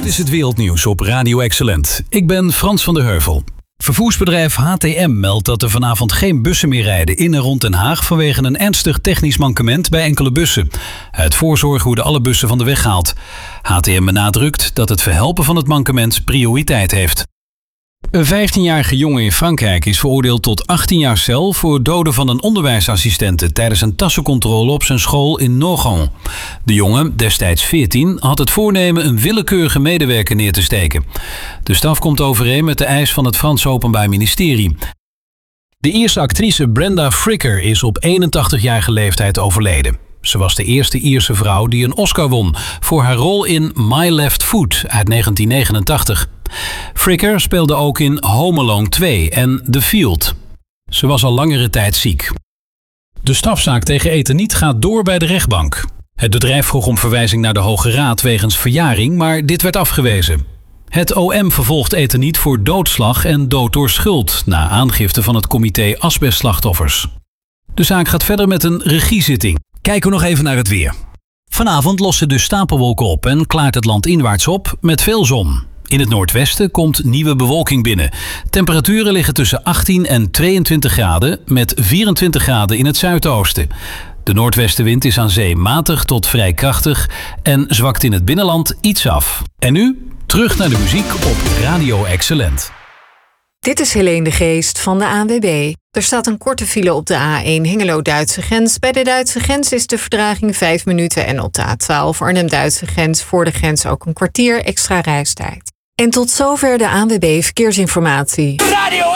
Dit is het wereldnieuws op Radio Excellent. Ik ben Frans van der Heuvel. Vervoersbedrijf HTM meldt dat er vanavond geen bussen meer rijden in en rond Den Haag vanwege een ernstig technisch mankement bij enkele bussen. Uit voorzorg worden alle bussen van de weg gehaald. HTM benadrukt dat het verhelpen van het mankement prioriteit heeft. Een 15-jarige jongen in Frankrijk is veroordeeld tot 18 jaar cel voor het doden van een onderwijsassistente tijdens een tassencontrole op zijn school in Nogent. De jongen, destijds 14, had het voornemen een willekeurige medewerker neer te steken. De straf komt overeen met de eis van het Franse Openbaar Ministerie. De Ierse actrice Brenda Fricker is op 81-jarige leeftijd overleden. Ze was de eerste Ierse vrouw die een Oscar won voor haar rol in My Left Foot uit 1989. Fricker speelde ook in Home Alone 2 en The Field. Ze was al langere tijd ziek. De strafzaak tegen Eternit gaat door bij de rechtbank. Het bedrijf vroeg om verwijzing naar de Hoge Raad wegens verjaring, maar dit werd afgewezen. Het OM vervolgt Eternit voor doodslag en dood door schuld na aangifte van het comité asbestslachtoffers. De zaak gaat verder met een regiezitting. Kijken we nog even naar het weer. Vanavond lossen de stapelwolken op en klaart het land inwaarts op met veel zon. In het noordwesten komt nieuwe bewolking binnen. Temperaturen liggen tussen 18 en 22 graden met 24 graden in het zuidoosten. De noordwestenwind is aan zee matig tot vrij krachtig en zwakt in het binnenland iets af. En nu terug naar de muziek op Radio Excellent. Dit is Helene de Geest van de ANWB. Er staat een korte file op de A1 Hengelo-Duitse grens. Bij de Duitse grens is de vertraging 5 minuten en op de A12 Arnhem-Duitse grens voor de grens ook een kwartier extra reistijd. En tot zover de ANWB Verkeersinformatie. Radio